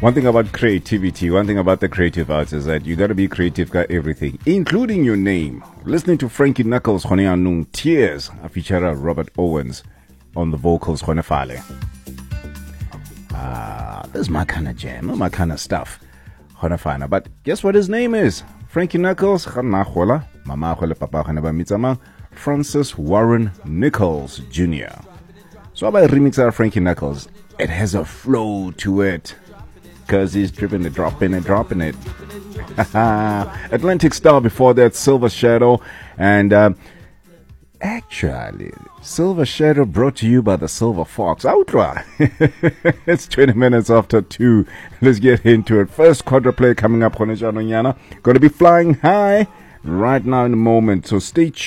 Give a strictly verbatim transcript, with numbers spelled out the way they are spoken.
One thing about creativity, one thing about the creative arts is that you got to be creative about everything, including your name. Listening to Frankie Knuckles, Nung Tears, a feature of Robert Owens on the vocals, Fale. Ah, this is my kind of jam, my kind of stuff. But guess what his name is? Frankie Knuckles, Francis Warren Nichols Junior So about remixer Frankie Knuckles, it has a flow to it. Because he's dripping it, dropping it, dropping it. Atlantic Star before that, Silver Shadow. And um, actually, Silver Shadow brought to you by the Silver Fox. Outlaw. It's twenty minutes after two. Let's get into it. First quadruplay coming up. Going to be flying high right now in the moment. So stay tuned.